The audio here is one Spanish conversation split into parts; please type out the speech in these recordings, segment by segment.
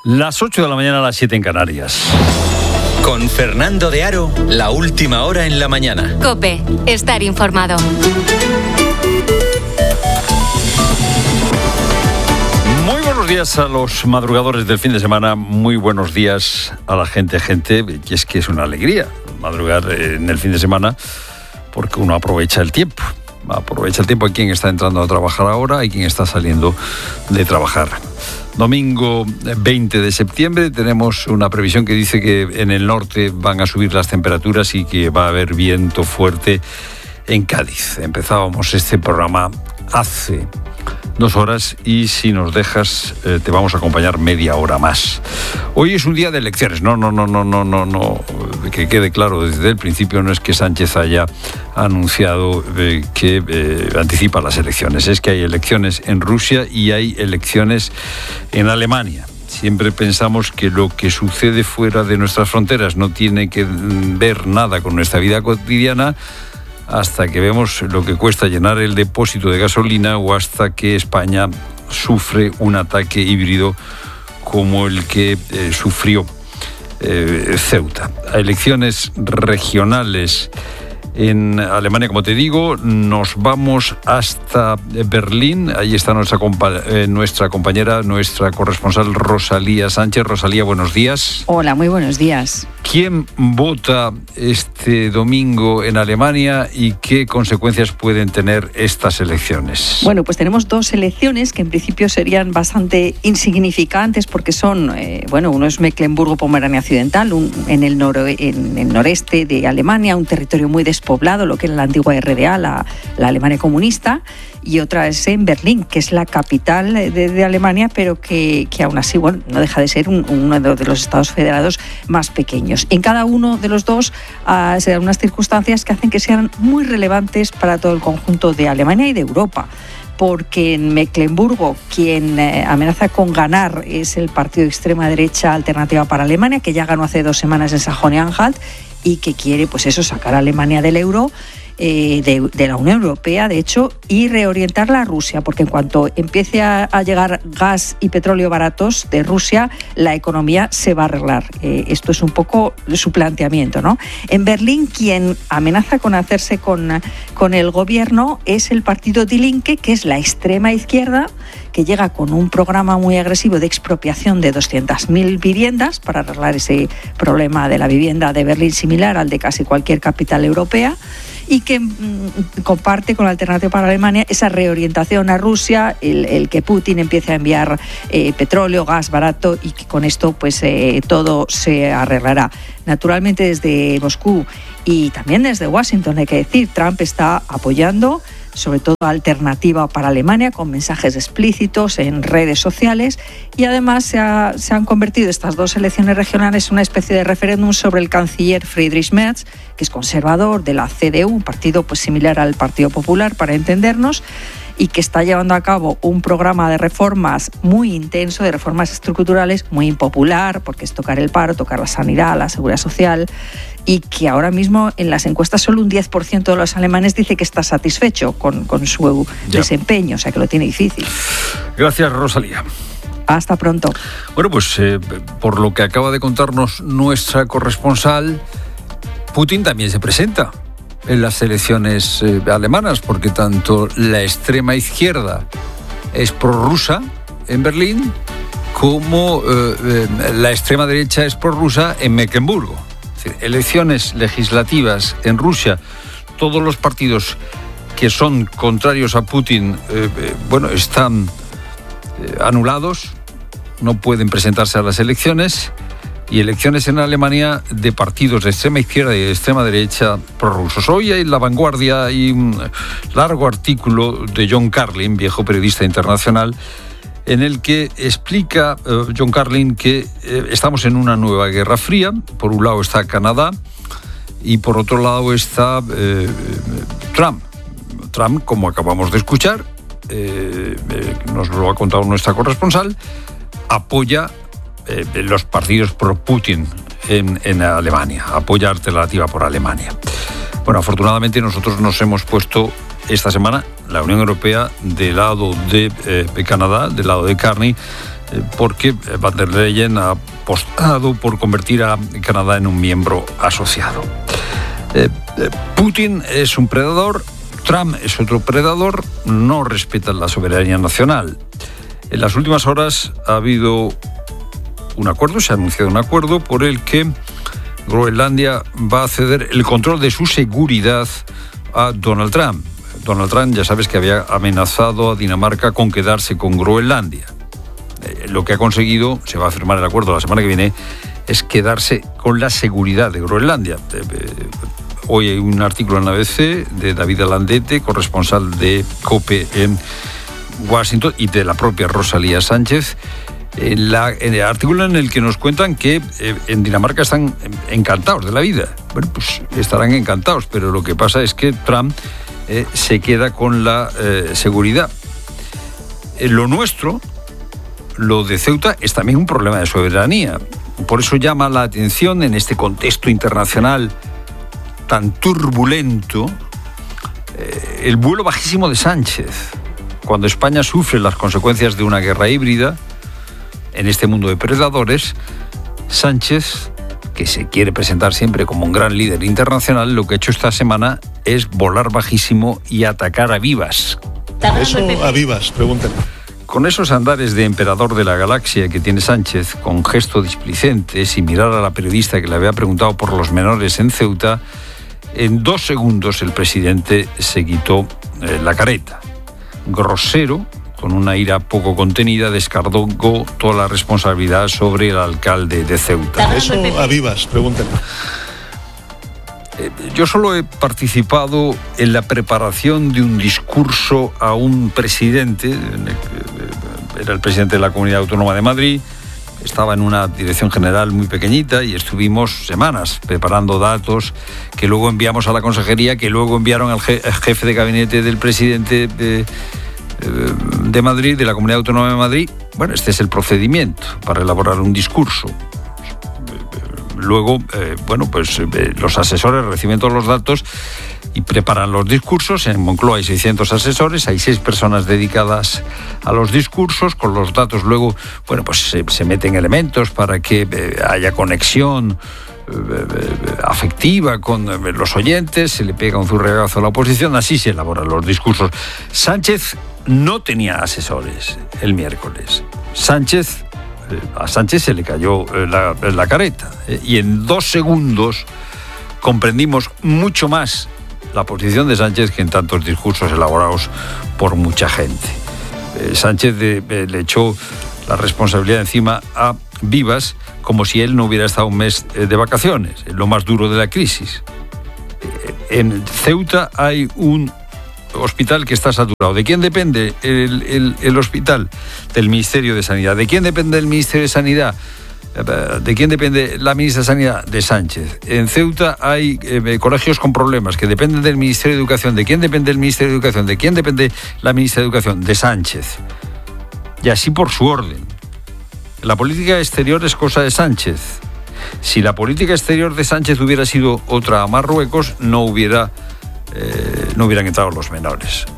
Las 8 de la mañana a las 7 en Canarias. Con Fernando de Aro, la última hora en la mañana. COPE, estar informado. Muy buenos días a los madrugadores del fin de semana, muy buenos días a la gente, y es que es una alegría madrugar en el fin de semana porque uno aprovecha el tiempo. Hay quien está entrando a trabajar ahora, hay quien está saliendo de trabajar. Domingo 20 de septiembre tenemos una previsión que dice que en el norte van a subir las temperaturas y que va a haber viento fuerte en Cádiz. Empezábamos este programa hace 2 horas y si nos dejas te vamos a acompañar media hora más. Hoy es un día de elecciones. No, que quede claro desde el principio, no es que Sánchez haya anunciado que anticipa las elecciones, es que hay elecciones en Rusia y hay elecciones en Alemania. Siempre pensamos que lo que sucede fuera de nuestras fronteras no tiene que ver nada con nuestra vida cotidiana, hasta que vemos lo que cuesta llenar el depósito de gasolina o hasta que España sufre un ataque híbrido como el que sufrió Ceuta. Elecciones regionales en Alemania, como te digo, nos vamos hasta Berlín. Ahí está nuestra compañera, nuestra corresponsal Rosalía Sánchez. Rosalía, buenos días. Hola, muy buenos días. ¿Quién vota este domingo en Alemania y qué consecuencias pueden tener estas elecciones? Bueno, pues tenemos 2 elecciones que en principio serían bastante insignificantes porque son, uno es Mecklemburgo-Pomerania Occidental, en el noreste de Alemania, un territorio muy despoblado, lo que era la antigua RDA, la Alemania comunista, y otra es en Berlín, que es la capital de Alemania, pero que aún así no deja de ser uno de los estados federados más pequeños. En cada uno de los dos se dan unas circunstancias que hacen que sean muy relevantes para todo el conjunto de Alemania y de Europa, porque en Mecklemburgo quien amenaza con ganar es el partido de extrema derecha Alternativa para Alemania, que ya ganó hace 2 semanas en Sajonia-Anhalt y que quiere sacar a Alemania del euro, de la Unión Europea, de hecho, y reorientarla a Rusia, porque en cuanto empiece a llegar gas y petróleo baratos de Rusia, la economía se va a arreglar. Esto es un poco su planteamiento, ¿no? En Berlín, quien amenaza con hacerse con el gobierno es el partido Die Linke, que es la extrema izquierda, que llega con un programa muy agresivo de expropiación de 200.000 viviendas para arreglar ese problema de la vivienda de Berlín, similar al de casi cualquier capital europea, y que comparte con la Alternativa para Alemania esa reorientación a Rusia, el que Putin empiece a enviar petróleo, gas barato, y que con esto todo se arreglará. Naturalmente desde Moscú y también desde Washington, hay que decir, Trump está apoyando sobre todo Alternativa para Alemania, con mensajes explícitos en redes sociales, y además se han convertido estas 2 elecciones regionales en una especie de referéndum sobre el canciller Friedrich Merz, que es conservador, de la CDU, un partido similar al Partido Popular, para entendernos, y que está llevando a cabo un programa de reformas muy intenso, de reformas estructurales muy impopular, porque es tocar el paro, tocar la sanidad, la seguridad social, y que ahora mismo en las encuestas solo un 10% de los alemanes dice que está satisfecho con su desempeño, o sea que lo tiene difícil. Gracias, Rosalía. Hasta pronto. Bueno, pues por lo que acaba de contarnos nuestra corresponsal, Putin también se presenta en las elecciones alemanas, porque tanto la extrema izquierda es prorrusa en Berlín como la extrema derecha es prorrusa en Mecklemburgo. Es decir, elecciones legislativas en Rusia, todos los partidos que son contrarios a Putin están anulados, no pueden presentarse a las elecciones, y elecciones en Alemania de partidos de extrema izquierda y de extrema derecha prorrusos. Hoy en La Vanguardia hay un largo artículo de John Carlin, viejo periodista internacional, en el que explica John Carlin que estamos en una nueva guerra fría. Por un lado está Canadá y por otro lado está Trump. Trump, como acabamos de escuchar, nos lo ha contado nuestra corresponsal, apoya los partidos pro-Putin en Alemania, apoya Alternativa por Alemania. Bueno, afortunadamente nosotros nos hemos puesto esta semana, la Unión Europea, del lado de Canadá, del lado de Carney, porque Van der Leyen ha apostado por convertir a Canadá en un miembro asociado. Putin es un predador, Trump es otro predador, no respetan la soberanía nacional. En las últimas horas ha habido un acuerdo, se ha anunciado un acuerdo por el que Groenlandia va a ceder el control de su seguridad a Donald Trump. Donald Trump, ya sabes que había amenazado a Dinamarca con quedarse con Groenlandia. Lo que ha conseguido, se va a firmar el acuerdo la semana que viene, es quedarse con la seguridad de Groenlandia. Hoy hay un artículo en la ABC de David Alandete, corresponsal de COPE en Washington, y de la propia Rosalía Sánchez, en el artículo en el que nos cuentan que en Dinamarca están encantados de la vida. Bueno, pues estarán encantados, pero lo que pasa es que Trump se queda con la seguridad. Lo nuestro, lo de Ceuta, es también un problema de soberanía. Por eso llama la atención en este contexto internacional tan turbulento el vuelo bajísimo de Sánchez. Cuando España sufre las consecuencias de una guerra híbrida, en este mundo de predadores, Sánchez, que se quiere presentar siempre como un gran líder internacional, lo que ha hecho esta semana es volar bajísimo y atacar a Vivas. Eso a Vivas, pregúntenle. Con esos andares de emperador de la galaxia que tiene Sánchez, con gesto displicente, sin mirar a la periodista que le había preguntado por los menores en Ceuta, en 2 segundos el presidente se quitó la careta. Grosero, con una ira poco contenida, descargó toda la responsabilidad sobre el alcalde de Ceuta. Eso a Vivas, pregúntenle. Yo solo he participado en la preparación de un discurso a un presidente, era el presidente de la Comunidad Autónoma de Madrid, estaba en una dirección general muy pequeñita y estuvimos semanas preparando datos que luego enviamos a la consejería, que luego enviaron al jefe de gabinete del presidente de Madrid, de la Comunidad Autónoma de Madrid. Bueno, este es el procedimiento para elaborar un discurso. Luego, los asesores reciben todos los datos y preparan los discursos. En Moncloa hay 600 asesores, hay 6 personas dedicadas a los discursos. Con los datos luego, se meten elementos para que haya conexión afectiva con los oyentes, se le pega un zurriagazo a la oposición, así se elaboran los discursos. Sánchez no tenía asesores el miércoles. A Sánchez se le cayó la careta y en 2 segundos comprendimos mucho más la posición de Sánchez que en tantos discursos elaborados por mucha gente. Sánchez le echó la responsabilidad encima a Vivas como si él no hubiera estado un mes de vacaciones, en lo más duro de la crisis. En Ceuta hay un hospital que está saturado. ¿De quién depende el hospital? Del Ministerio de Sanidad. ¿De quién depende el Ministerio de Sanidad? ¿De quién depende la ministra de Sanidad? De Sánchez. En Ceuta hay colegios con problemas que dependen del Ministerio de Educación. ¿De quién depende el Ministerio de Educación? ¿De quién depende la ministra de Educación? De Sánchez. Y así por su orden. La política exterior es cosa de Sánchez. Si la política exterior de Sánchez hubiera sido otra a Marruecos, no hubieran entrado los menores.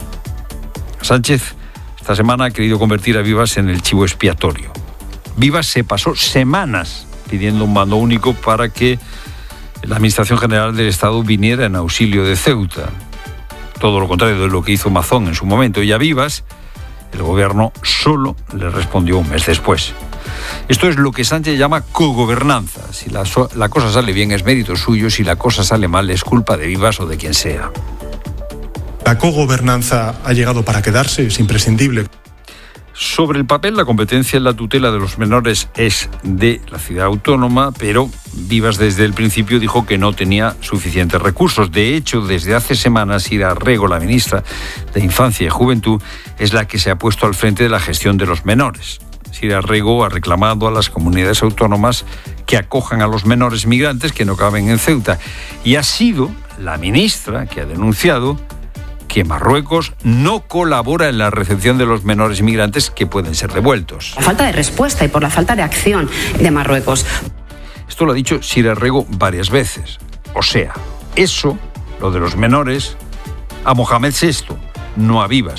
Sánchez esta semana ha querido convertir a Vivas en el chivo expiatorio. Vivas se pasó semanas pidiendo un mando único para que la Administración General del Estado viniera en auxilio de Ceuta. Todo lo contrario de lo que hizo Mazón en su momento. Y a Vivas, el gobierno solo le respondió un mes después. Esto es lo que Sánchez llama cogobernanza. Si la cosa sale bien es mérito suyo, si la cosa sale mal es culpa de Vivas o de quien sea. La cogobernanza ha llegado para quedarse, es imprescindible. Sobre el papel, la competencia en la tutela de los menores es de la ciudad autónoma, pero Vivas desde el principio dijo que no tenía suficientes recursos. De hecho, desde hace semanas, Ira Rego, la ministra de Infancia y Juventud, es la que se ha puesto al frente de la gestión de los menores. Ira Rego ha reclamado a las comunidades autónomas que acojan a los menores migrantes que no caben en Ceuta. Y ha sido la ministra que ha denunciado que Marruecos no colabora en la recepción de los menores migrantes que pueden ser devueltos. La falta de respuesta y por la falta de acción de Marruecos. Esto lo ha dicho Ira Rego varias veces. O sea, eso, lo de los menores, a Mohamed VI, no a Vivas.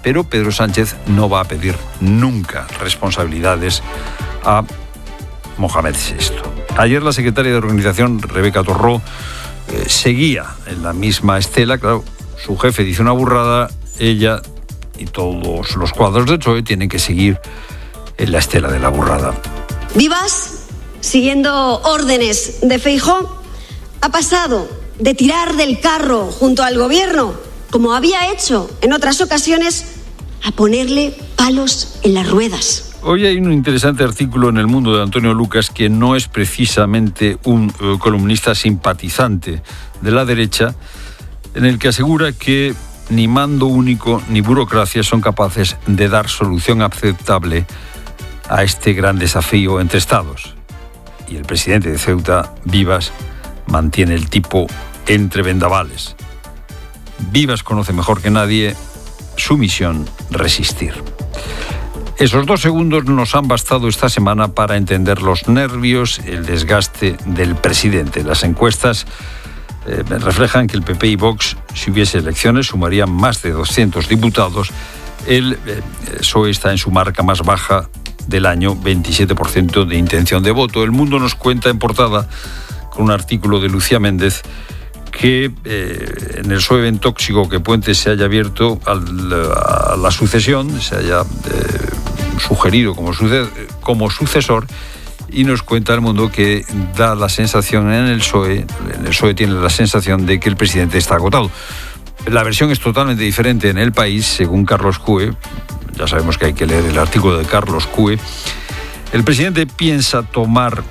pero Pedro Sánchez no va a pedir nunca responsabilidades a Mohamed VI. Ayer la secretaria de Organización, Rebeca Torró, seguía en la misma estela. Claro, su jefe dice una burrada, ella y todos los cuadros del PSOE tienen que seguir en la estela de la burrada. Vivas, siguiendo órdenes de Feijóo, ha pasado de tirar del carro junto al gobierno, como había hecho en otras ocasiones, a ponerle palos en las ruedas. Hoy hay un interesante artículo en El Mundo de Antonio Lucas, que no es precisamente un columnista simpatizante de la derecha, en el que asegura que ni mando único ni burocracia son capaces de dar solución aceptable a este gran desafío entre Estados. Y el presidente de Ceuta, Vivas, mantiene el tipo entre vendavales. Vivas conoce mejor que nadie su misión: resistir. Esos 2 segundos nos han bastado esta semana para entender los nervios, el desgaste del presidente. Las encuestas reflejan que el PP y Vox, si hubiese elecciones, sumarían más de 200 diputados. El PSOE está en su marca más baja del año, 27% de intención de voto. El Mundo nos cuenta en portada, con un artículo de Lucía Méndez, que en el PSOE ven tóxico que Puente se haya abierto a la sucesión, se haya sugerido como sucesor, y nos cuenta El Mundo que da la sensación en el PSOE tiene la sensación de que el presidente está agotado. La versión es totalmente diferente en El País, según Carlos Cue. Ya sabemos que hay que leer el artículo de Carlos Cue. El presidente piensa tomar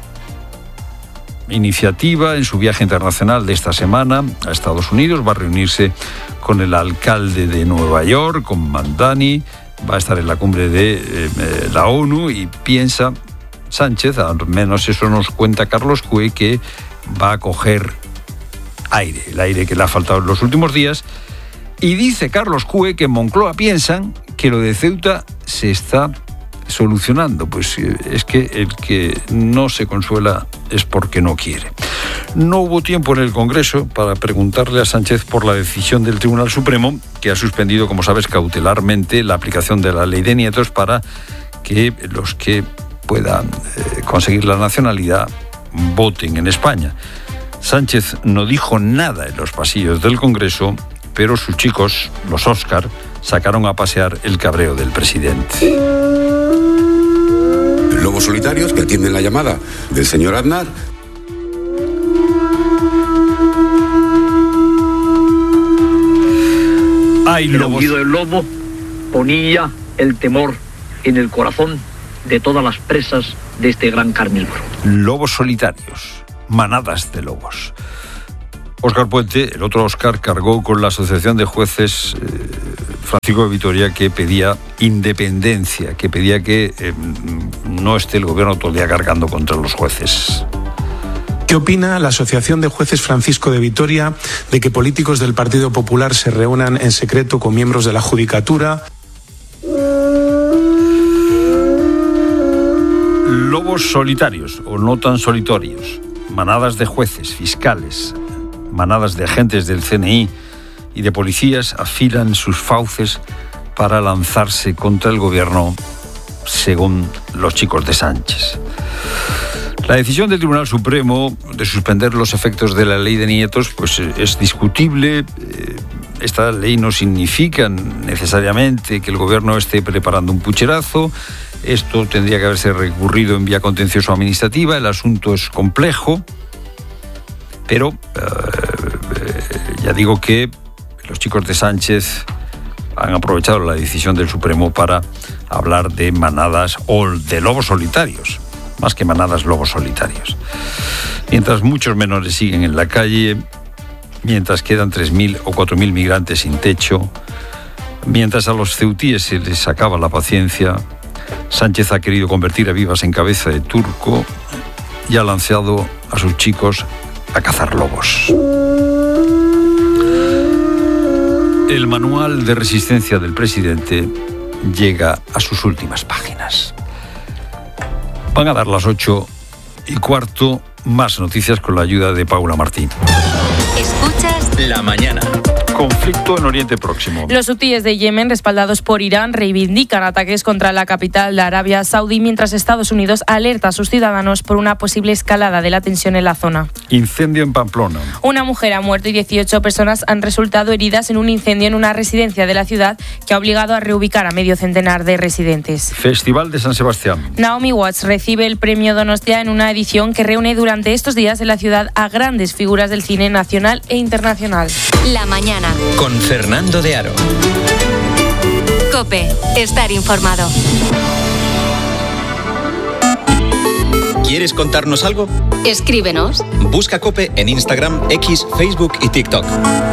iniciativa en su viaje internacional de esta semana a Estados Unidos. Va a reunirse con el alcalde de Nueva York, con Mandani. Va a estar en la cumbre de la ONU, y piensa Sánchez, al menos eso nos cuenta Carlos Cue, que va a coger aire, el aire que le ha faltado en los últimos días. Y dice Carlos Cue que en Moncloa piensan que lo de Ceuta se está solucionando. Pues es que el que no se consuela es porque no quiere. No hubo tiempo en el Congreso para preguntarle a Sánchez por la decisión del Tribunal Supremo, que ha suspendido, como sabes, cautelarmente la aplicación de la ley de nietos para que los que puedan conseguir la nacionalidad voten en España. Sánchez no dijo nada en los pasillos del Congreso, pero sus chicos, los Óscar, sacaron a pasear el cabreo del presidente. Lobos solitarios que atienden la llamada del señor Aznar. El aullido del lobo ponía el temor en el corazón de todas las presas de este gran carnívoro. Lobos solitarios, manadas de lobos. Óscar Puente, el otro Óscar, cargó con la Asociación de Jueces Francisco de Vitoria, que pedía independencia, que pedía que no esté el gobierno todo el día cargando contra los jueces. ¿Qué opina la Asociación de Jueces Francisco de Vitoria de que políticos del Partido Popular se reúnan en secreto con miembros de la Judicatura? Lobos solitarios o no tan solitarios, manadas de jueces, fiscales, manadas de agentes del CNI y de policías afilan sus fauces para lanzarse contra el gobierno, según los chicos de Sánchez. La decisión del Tribunal Supremo de suspender los efectos de la ley de nietos pues es discutible. Esta ley no significa necesariamente que el gobierno esté preparando un pucherazo. Esto tendría que haberse recurrido en vía contencioso administrativa. El asunto es complejo, pero ya digo que los chicos de Sánchez han aprovechado la decisión del Supremo para hablar de manadas o de lobos solitarios, más que manadas, lobos solitarios. Mientras muchos menores siguen en la calle, mientras quedan 3.000 o 4.000 migrantes sin techo, mientras a los ceutíes se les acaba la paciencia, Sánchez ha querido convertir a Vivas en cabeza de turco y ha lanzado a sus chicos a cazar lobos. El manual de resistencia del presidente llega a sus últimas páginas. Van a dar las 8:15, más noticias con la ayuda de Paula Martín. Escuchas La mañana. Conflicto en Oriente Próximo. Los hutíes de Yemen, respaldados por Irán, reivindican ataques contra la capital de Arabia Saudí, mientras Estados Unidos alerta a sus ciudadanos por una posible escalada de la tensión en la zona. Incendio en Pamplona. Una mujer ha muerto y 18 personas han resultado heridas en un incendio en una residencia de la ciudad que ha obligado a reubicar a medio centenar de residentes. Festival de San Sebastián. Naomi Watts recibe el premio Donostia en una edición que reúne durante estos días en la ciudad a grandes figuras del cine nacional e internacional. La mañana. Con Fernando de Aro. COPE. Estar informado. ¿Quieres contarnos algo? Escríbenos. Busca COPE en Instagram, X, Facebook y TikTok.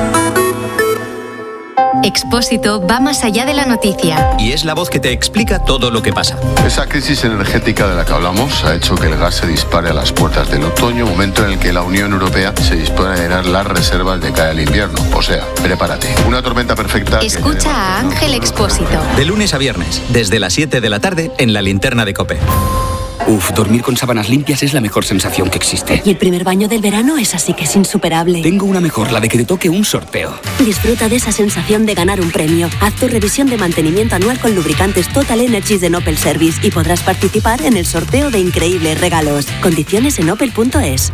Expósito va más allá de la noticia. Y es la voz que te explica todo lo que pasa. Esa crisis energética de la que hablamos ha hecho que el gas se dispare a las puertas del otoño, momento en el que la Unión Europea se dispone a llenar las reservas de cara al invierno. O sea, prepárate. Una tormenta perfecta. Escucha a Ángel Expósito. De lunes a viernes, desde las 7 de la tarde, en la linterna de COPE. Uf, dormir con sábanas limpias es la mejor sensación que existe. Y el primer baño del verano es así que es insuperable. Tengo una mejor, la de que te toque un sorteo. Disfruta de esa sensación de ganar un premio. Haz tu revisión de mantenimiento anual con lubricantes Total Energies de Opel Service y podrás participar en el sorteo de increíbles regalos. Condiciones en opel.es.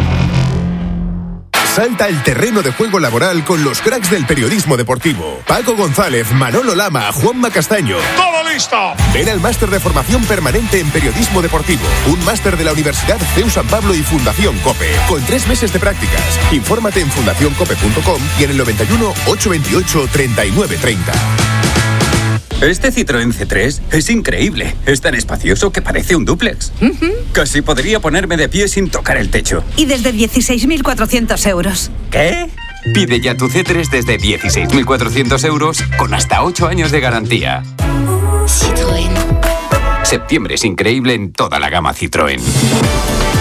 Salta el terreno de juego laboral con los cracks del periodismo deportivo. Paco González, Manolo Lama, Juanma Castaño. ¡Todo listo! Ven al máster de formación permanente en periodismo deportivo. Un máster de la Universidad CEU San Pablo y Fundación COPE. Con 3 meses de prácticas. Infórmate en fundacioncope.com y en el 91 828 3930. Este Citroën C3 es increíble. Es tan espacioso que parece un dúplex. Casi podría ponerme de pie sin tocar el techo. Y desde 16.400 euros. ¿Qué? Pide ya tu C3 desde 16.400 euros con hasta 8 años de garantía. Citroën. Septiembre es increíble en toda la gama Citroën.